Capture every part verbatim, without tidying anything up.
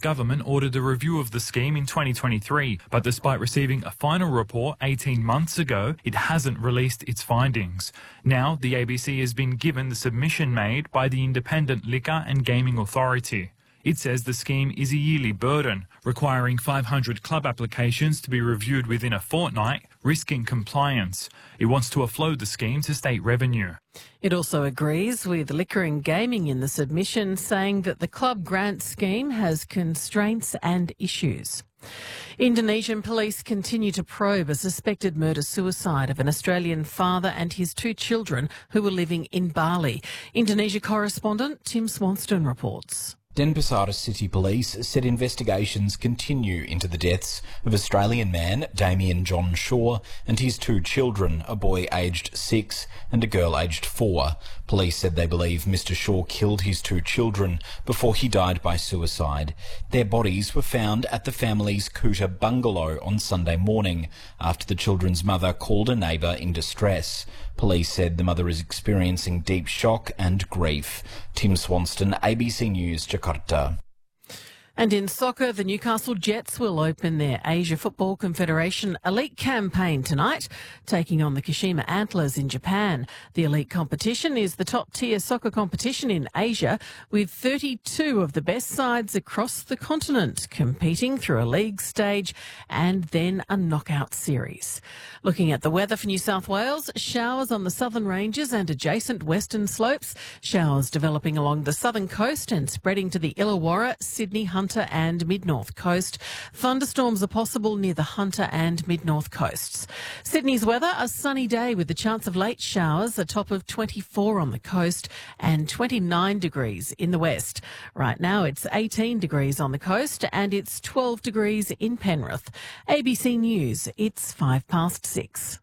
government ordered a review of the scheme in twenty twenty-three, but despite receiving a final report eighteen months ago, it hasn't released its findings. Now, the A B C has been given the submission made by the Independent Liquor and Gaming Authority. It says the scheme is a yearly burden, requiring five hundred club applications to be reviewed within a fortnight, risking compliance. It wants to offload the scheme to state revenue. It also agrees with Liquor and Gaming in the submission, saying that the club grant scheme has constraints and issues. Indonesian police continue to probe a suspected murder-suicide of an Australian father and his two children who were living in Bali. Indonesia correspondent Tim Swanston reports. Denpasar City Police said investigations continue into the deaths of Australian man Damien John Shaw and his two children, a boy aged six and a girl aged four. Police said they believe Mister Shaw killed his two children before he died by suicide. Their bodies were found at the family's Kuta bungalow on Sunday morning after the children's mother called a neighbour in distress. Police said the mother is experiencing deep shock and grief. Tim Swanston, A B C News, Jakarta. And in soccer, the Newcastle Jets will open their Asia Football Confederation Elite campaign tonight, taking on the Kashima Antlers in Japan. The Elite competition is the top-tier soccer competition in Asia, with thirty-two of the best sides across the continent competing through a league stage and then a knockout series. Looking at the weather for New South Wales, showers on the southern ranges and adjacent western slopes, showers developing along the southern coast and spreading to the Illawarra, Sydney, Hunter and mid-north coast. Thunderstorms are possible near the Hunter and mid-north coasts. Sydney's weather, a sunny day with the chance of late showers, a top of twenty-four on the coast and twenty-nine degrees in the west. Right now it's eighteen degrees on the coast and it's twelve degrees in Penrith. A B C News, it's five past six.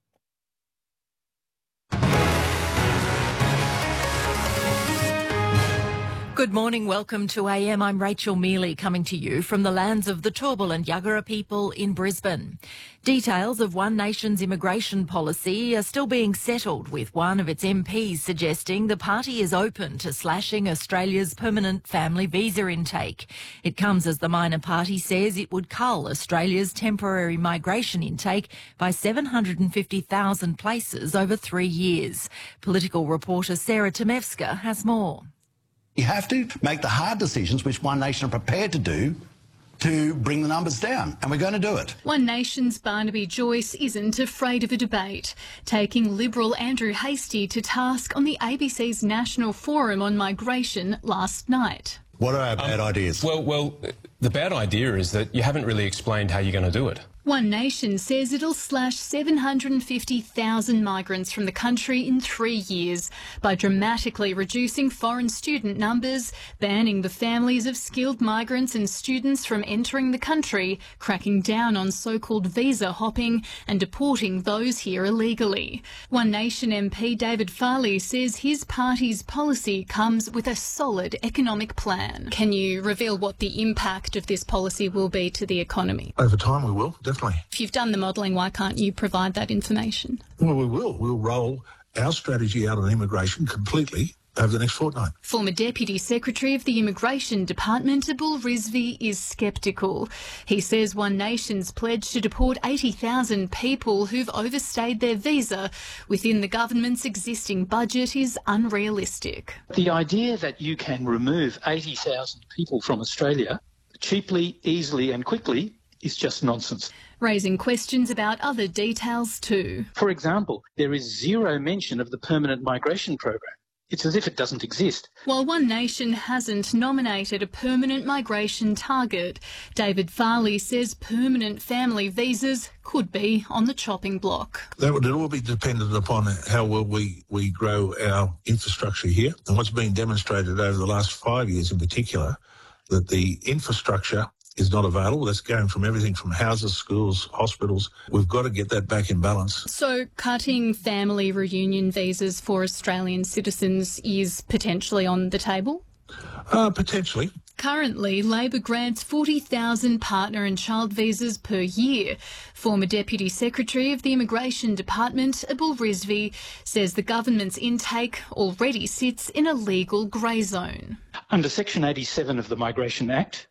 Good morning, welcome to A M. I'm Rachel Mealy, coming to you from the lands of the Turrbal and Yagara people in Brisbane. Details of One Nation's immigration policy are still being settled, with one of its M Ps suggesting the party is open to slashing Australia's permanent family visa intake. It comes as the minor party says it would cull Australia's temporary migration intake by seven hundred fifty thousand places over three years. Political reporter Sarah Tomevska has more. You have to make the hard decisions, which One Nation are prepared to do, to bring the numbers down, and we're going to do it. One Nation's Barnaby Joyce isn't afraid of a debate, taking Liberal Andrew Hastie to task on the A B C's National Forum on Migration last night. What are our bad um, ideas? Well, well, the bad idea is that you haven't really explained how you're going to do it. One Nation says it'll slash seven hundred fifty thousand migrants from the country in three years by dramatically reducing foreign student numbers, banning the families of skilled migrants and students from entering the country, cracking down on so-called visa hopping and deporting those here illegally. One Nation M P David Farley says his party's policy comes with a solid economic plan. Can you reveal what the impact of this policy will be to the economy? Over time we will, definitely. If you've done the modelling, why can't you provide that information? Well, we will. We'll roll our strategy out on immigration completely over the next fortnight. Former Deputy Secretary of the Immigration Department, Abul Rizvi, is sceptical. He says One Nation's pledge to deport eighty thousand people who've overstayed their visa within the government's existing budget is unrealistic. The idea that you can remove eighty thousand people from Australia cheaply, easily and quickly is just nonsense. Raising questions about other details too. For example, there is zero mention of the permanent migration program. It's as if it doesn't exist. While One Nation hasn't nominated a permanent migration target, David Farley says permanent family visas could be on the chopping block. That would all be dependent upon how well we, we grow our infrastructure here. And what's been demonstrated over the last five years in particular, that the infrastructure is not available. That's going from everything from houses, schools, hospitals. We've got to get that back in balance. So cutting family reunion visas for Australian citizens is potentially on the table? Uh, potentially. Currently, Labor grants forty thousand partner and child visas per year. Former Deputy Secretary of the Immigration Department, Abul Rizvi, says the government's intake already sits in a legal grey zone. Under Section eighty-seven of the Migration Act,